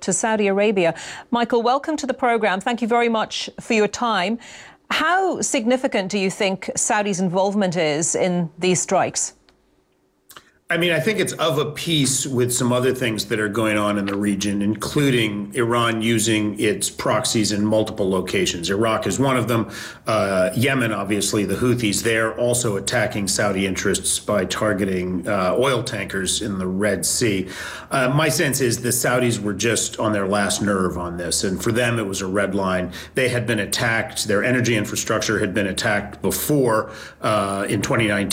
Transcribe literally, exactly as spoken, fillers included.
to Saudi Arabia. Michael, welcome to the program. Thank you very much for your time. How significant do you think Saudi's involvement is in these strikes? I mean, I think it's of a piece with some other things that are going on in the region, including Iran using its proxies in multiple locations. Iraq is one of them. Uh, Yemen, obviously, the Houthis, they're also attacking Saudi interests by targeting uh, oil tankers in the Red Sea. Uh, my sense is the Saudis were just on their last nerve on this, and for them it was a red line. They had been attacked. Their energy infrastructure had been attacked before uh, in twenty nineteen.